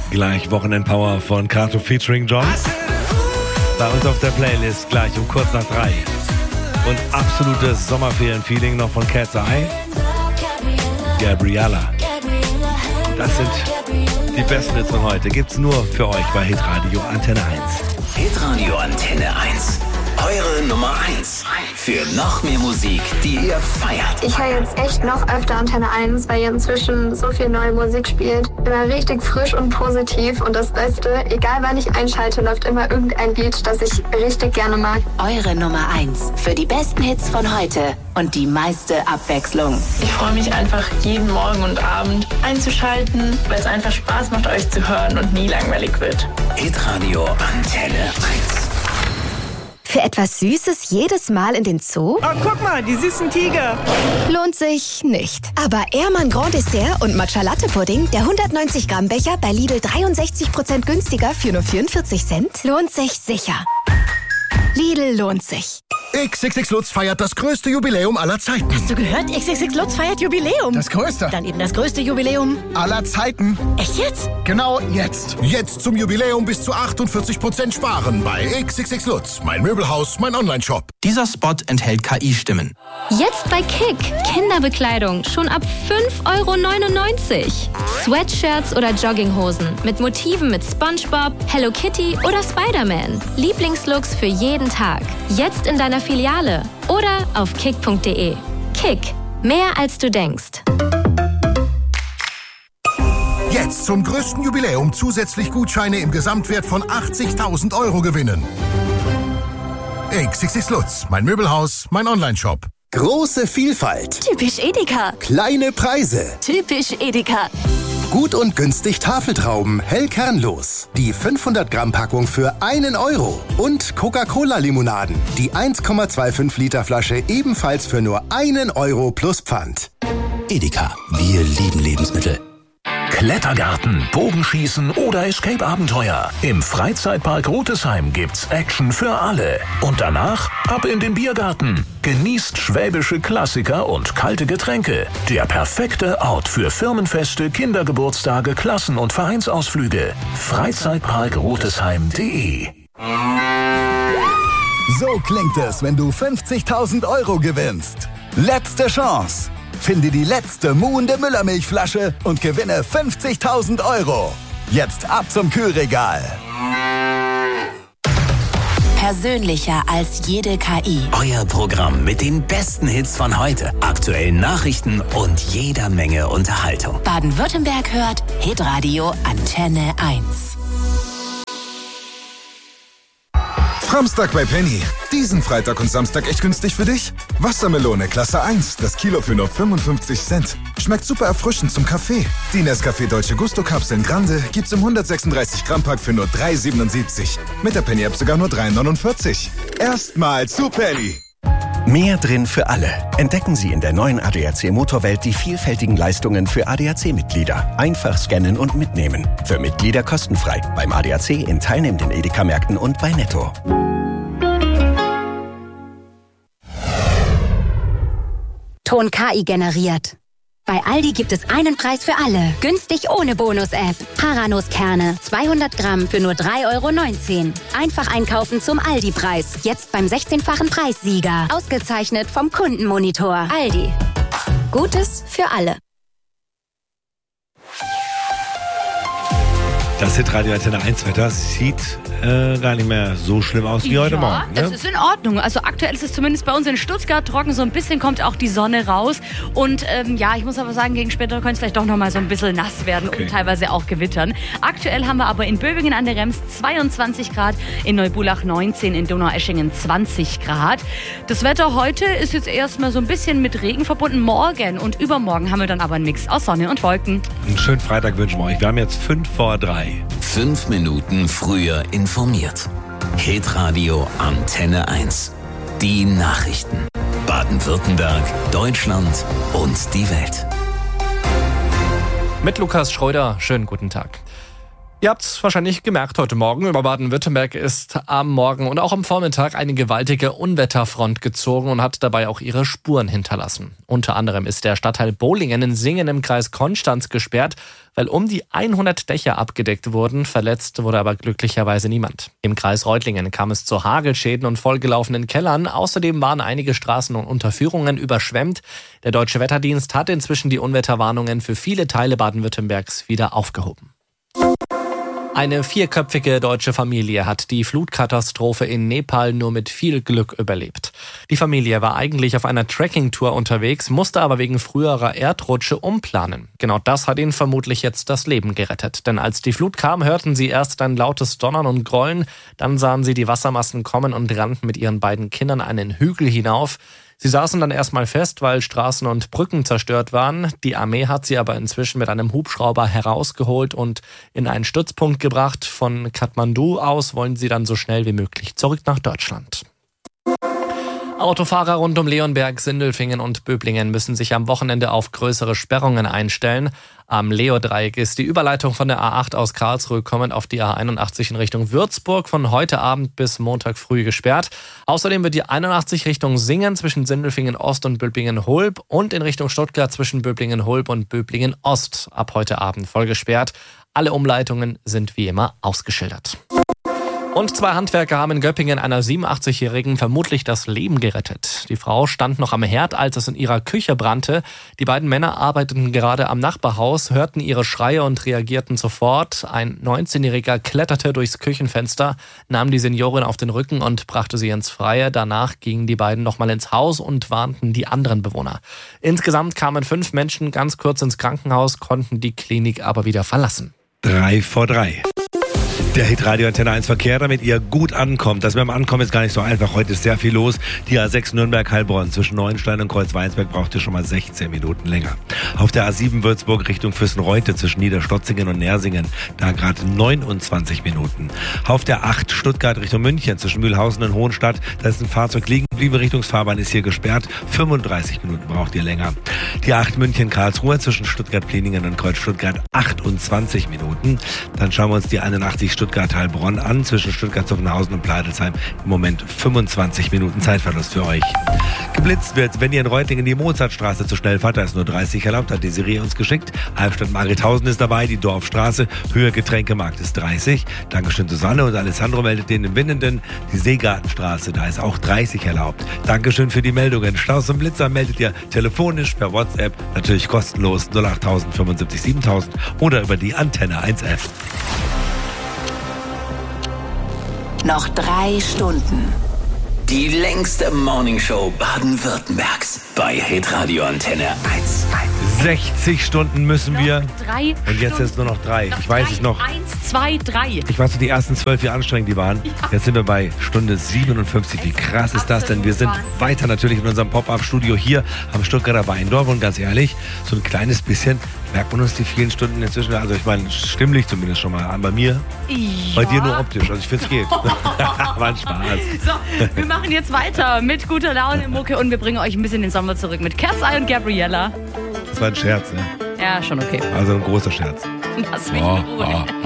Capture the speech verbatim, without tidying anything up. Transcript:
Gleich Wochenendpower von Kato featuring John. Bei uns auf der Playlist gleich um kurz nach drei. Und absolutes Sommerferien-Feeling noch von Cat's Eye. Gabriella. Das sind die besten Hits von heute. Gibt's nur für euch bei Hitradio Antenne eins. Hitradio Antenne eins. Eure Nummer eins. Für noch mehr Musik, die ihr feiert. Ich höre jetzt echt noch öfter Antenne eins, weil ihr inzwischen so viel neue Musik spielt. Immer richtig frisch und positiv. Und das Beste, egal wann ich einschalte, läuft immer irgendein Lied, das ich richtig gerne mag. Eure Nummer eins. Für die besten Hits von heute und die meiste Abwechslung. Ich freue mich einfach jeden Morgen und Abend einzuschalten, weil es einfach Spaß macht, euch zu hören und nie langweilig wird. Hitradio Antenne eins. Für etwas Süßes jedes Mal in den Zoo? Oh, guck mal, die süßen Tiger. Lohnt sich nicht. Aber Ehrmann Grand Dessert und Matcha Latte Pudding, der hundertneunzig Gramm Becher bei Lidl dreiundsechzig Prozent günstiger für nur vierundvierzig Cent, lohnt sich sicher. Lidl lohnt sich. X X X Lutz feiert das größte Jubiläum aller Zeiten. Hast du gehört? X X X Lutz feiert Jubiläum. Das größte. Dann eben das größte Jubiläum aller Zeiten. Echt jetzt? Genau jetzt. Jetzt zum Jubiläum bis zu achtundvierzig Prozent sparen bei X X X Lutz. Mein Möbelhaus, mein Onlineshop. Dieser Spot enthält K I-Stimmen. Jetzt bei Kick. Kinderbekleidung schon ab fünf Euro neunundneunzig. Sweatshirts oder Jogginghosen mit Motiven mit SpongeBob, Hello Kitty oder Spider-Man. Lieblingslooks für jeden Tag. Jetzt in deiner Filiale oder auf kick punkt de. Kick. Mehr als du denkst. Jetzt zum größten Jubiläum zusätzlich Gutscheine im Gesamtwert von achtzigtausend Euro gewinnen. X X X Lutz, mein Möbelhaus, mein Onlineshop. Große Vielfalt. Typisch Edeka. Kleine Preise. Typisch Edeka. Gut und günstig Tafeltrauben, hellkernlos. Die fünfhundert Gramm Packung für einen Euro. Und Coca-Cola-Limonaden. Die eins Komma fünfundzwanzig Liter Flasche ebenfalls für nur einen Euro plus Pfand. Edeka, wir lieben Lebensmittel. Klettergarten, Bogenschießen oder Escape-Abenteuer. Im Freizeitpark Rutesheim gibt's Action für alle. Und danach ab in den Biergarten. Genießt schwäbische Klassiker und kalte Getränke. Der perfekte Ort für Firmenfeste, Kindergeburtstage, Klassen- und Vereinsausflüge. Freizeitpark Rutesheim punkt de. So klingt es, wenn du fünfzigtausend Euro gewinnst. Letzte Chance. Finde die letzte muhende Müllermilchflasche und gewinne fünfzigtausend Euro. Jetzt ab zum Kühlregal. Persönlicher als jede K I. Euer Programm mit den besten Hits von heute, aktuellen Nachrichten und jeder Menge Unterhaltung. Baden-Württemberg hört Hitradio Antenne eins. Samstag bei Penny. Diesen Freitag und Samstag echt günstig für dich? Wassermelone Klasse eins, das Kilo für nur fünfundfünfzig Cent. Schmeckt super erfrischend zum Kaffee. Die Nescafé Dolce Gusto Kapseln Grande gibt's im hundertsechsunddreißig Gramm Pack für nur drei siebenundsiebzig. Mit der Penny App sogar nur drei neunundvierzig. Erstmal zu Penny. Mehr drin für alle. Entdecken Sie in der neuen A D A C Motorwelt die vielfältigen Leistungen für A D A C-Mitglieder. Einfach scannen und mitnehmen. Für Mitglieder kostenfrei. Beim A D A C in teilnehmenden Edeka-Märkten und bei Netto. Ton K I generiert. Bei Aldi gibt es einen Preis für alle. Günstig ohne Bonus-App. Haranuskerne, zweihundert Gramm für nur drei Euro neunzehn. Einfach einkaufen zum Aldi-Preis. Jetzt beim sechzehnfachen Preissieger. Ausgezeichnet vom Kundenmonitor. Aldi. Gutes für alle. Das Hitradio Antenne eins Wetter sieht äh, gar nicht mehr so schlimm aus wie ja, heute Morgen. Ne? Das ist in Ordnung. Also aktuell ist es zumindest bei uns in Stuttgart trocken. So ein bisschen kommt auch die Sonne raus. Und ähm, ja, ich muss aber sagen, gegen später könnte es vielleicht doch noch mal so ein bisschen nass werden okay. und teilweise auch gewittern. Aktuell haben wir aber in Böbingen an der Rems zweiundzwanzig Grad, in Neubulach neunzehn, in Donaueschingen zwanzig Grad. Das Wetter heute ist jetzt erstmal so ein bisschen mit Regen verbunden. Morgen und übermorgen haben wir dann aber einen Mix aus Sonne und Wolken. Einen schönen Freitag wünschen wir euch. Wir haben jetzt fünf vor drei. Fünf Minuten früher informiert. Hitradio Antenne eins. Die Nachrichten. Baden-Württemberg, Deutschland und die Welt. Mit Lukas Schröder, schönen guten Tag. Ihr habt es wahrscheinlich gemerkt heute Morgen, über Baden-Württemberg ist am Morgen und auch am Vormittag eine gewaltige Unwetterfront gezogen und hat dabei auch ihre Spuren hinterlassen. Unter anderem ist der Stadtteil Bohlingen in Singen im Kreis Konstanz gesperrt, weil um die hundert Dächer abgedeckt wurden. Verletzt wurde aber glücklicherweise niemand. Im Kreis Reutlingen kam es zu Hagelschäden und vollgelaufenen Kellern. Außerdem waren einige Straßen und Unterführungen überschwemmt. Der Deutsche Wetterdienst hat inzwischen die Unwetterwarnungen für viele Teile Baden-Württembergs wieder aufgehoben. Eine vierköpfige deutsche Familie hat die Flutkatastrophe in Nepal nur mit viel Glück überlebt. Die Familie war eigentlich auf einer Trekkingtour unterwegs, musste aber wegen früherer Erdrutsche umplanen. Genau das hat ihnen vermutlich jetzt das Leben gerettet. Denn als die Flut kam, hörten sie erst ein lautes Donnern und Grollen, dann sahen sie die Wassermassen kommen und rannten mit ihren beiden Kindern einen Hügel hinauf. Sie saßen dann erstmal fest, weil Straßen und Brücken zerstört waren. Die Armee hat sie aber inzwischen mit einem Hubschrauber herausgeholt und in einen Stützpunkt gebracht. Von Kathmandu aus wollen sie dann so schnell wie möglich zurück nach Deutschland. Autofahrer rund um Leonberg, Sindelfingen und Böblingen müssen sich am Wochenende auf größere Sperrungen einstellen. Am Leo-Dreieck ist die Überleitung von der A acht aus Karlsruhe kommend auf die A einundachtzig in Richtung Würzburg von heute Abend bis Montag früh gesperrt. Außerdem wird die einundachtzig Richtung Singen zwischen Sindelfingen Ost und Böblingen-Hulb und in Richtung Stuttgart zwischen Böblingen-Hulb und Böblingen-Ost ab heute Abend voll gesperrt. Alle Umleitungen sind wie immer ausgeschildert. Und zwei Handwerker haben in Göppingen einer siebenundachtzigjährigen vermutlich das Leben gerettet. Die Frau stand noch am Herd, als es in ihrer Küche brannte. Die beiden Männer arbeiteten gerade am Nachbarhaus, hörten ihre Schreie und reagierten sofort. Ein neunzehnjähriger kletterte durchs Küchenfenster, nahm die Seniorin auf den Rücken und brachte sie ins Freie. Danach gingen die beiden nochmal ins Haus und warnten die anderen Bewohner. Insgesamt kamen fünf Menschen ganz kurz ins Krankenhaus, konnten die Klinik aber wieder verlassen. Drei vor drei. Der Hitradio Antenne eins Verkehr, damit ihr gut ankommt. Das mit dem Ankommen ist gar nicht so einfach. Heute ist sehr viel los. Die A sechs Nürnberg-Heilbronn zwischen Neuenstein und Kreuzweinsberg braucht ihr schon mal sechzehn Minuten länger. Auf der A sieben Würzburg Richtung Füssen-Reute zwischen Niederstotzingen und Nersingen, da gerade neunundzwanzig Minuten. Auf der acht Stuttgart Richtung München zwischen Mühlhausen und Hohenstadt, da ist ein Fahrzeug liegen geblieben. Richtungsfahrbahn ist hier gesperrt. fünfunddreißig Minuten braucht ihr länger. Die acht München-Karlsruhe zwischen Stuttgart-Pliningen und Kreuz-Stuttgart achtundzwanzig Minuten. Dann schauen wir uns die einundachtzig Stuttgart-Heilbronn an, zwischen Stuttgart-Zuffenhausen und Pleidelsheim. Im Moment fünfundzwanzig Minuten Zeitverlust für euch. Geblitzt wird, wenn ihr in Reutlingen die Mozartstraße zu schnell fahrt, da ist nur dreißig erlaubt, hat Desiree uns geschickt. Halbstadt-Margrethausen ist dabei, die Dorfstraße, Höhe Getränkemarkt ist dreißig. Dankeschön Susanne und Alessandro meldet den im Winnenden. Die Seegartenstraße, da ist auch dreißig erlaubt. Dankeschön für die Meldungen. Staus und Blitzer meldet ihr telefonisch per WhatsApp, natürlich kostenlos null acht null null fünfundsiebzig siebentausend oder über die Antenne eins F. Noch drei Stunden. Die längste Morningshow Baden-Württembergs bei Hitradio Antenne eins. sechzig Stunden müssen noch wir. Drei und jetzt sind es nur noch drei. Noch ich weiß drei, es noch. Eins, zwei, drei. Ich weiß, die ersten zwölf, wie anstrengend die waren. Ja. Jetzt sind wir bei Stunde siebenundfünfzig. Wie krass ist das denn? Wir sind weiter natürlich in unserem Pop-Up-Studio hier am Stuttgarter Weindorf. Und ganz ehrlich, so ein kleines bisschen merkt man uns die vielen Stunden inzwischen. Also ich meine, stimmlich zumindest schon mal an. Bei mir, ja. Bei dir nur optisch. Also ich finde es geht. War ein Spaß. So, wir machen jetzt weiter mit guter Laune, Mucke und wir bringen euch ein bisschen den Sommer zurück mit Cat's Eye und Gabriella. Das war ein Scherz, ne? Ja, schon okay. Also ein großer Scherz. Lass mich in Ruhe.